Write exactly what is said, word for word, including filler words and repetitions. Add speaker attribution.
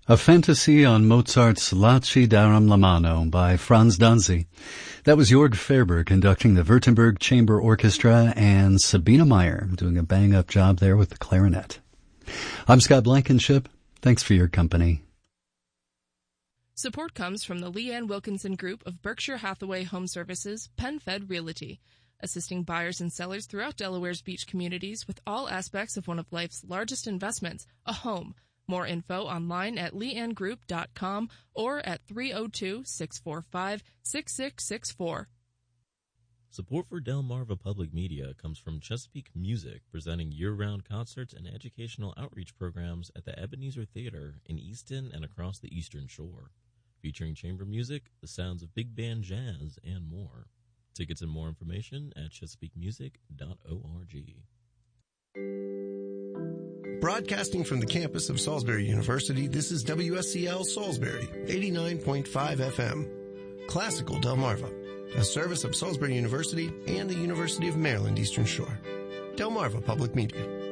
Speaker 1: A Fantasy on Mozart's La Ci daram la mano by Franz Danzi. That was Jörg Ferber conducting the Württemberg Chamber Orchestra and Sabina Meyer doing a bang-up job there with the clarinet. I'm Scott Blankenship. Thanks for your company.
Speaker 2: Support comes from the Leanne Wilkinson Group of Berkshire Hathaway Home Services, PenFed Realty, assisting buyers and sellers throughout Delaware's beach communities with all aspects of one of life's largest investments, a home. More info online at leanne group dot com or at three oh two, six four five, six six six four.
Speaker 3: Support for Delmarva Public Media comes from Chesapeake Music, presenting year-round concerts and educational outreach programs at the Ebenezer Theater in Easton and across the Eastern Shore, featuring chamber music, the sounds of big band jazz, and more. Tickets and more information at chesapeake music dot org.
Speaker 4: Broadcasting from the campus of Salisbury University, this is W S C L Salisbury, eighty-nine point five F M. Classical Delmarva, a service of Salisbury University and the University of Maryland Eastern Shore. Delmarva Public Media.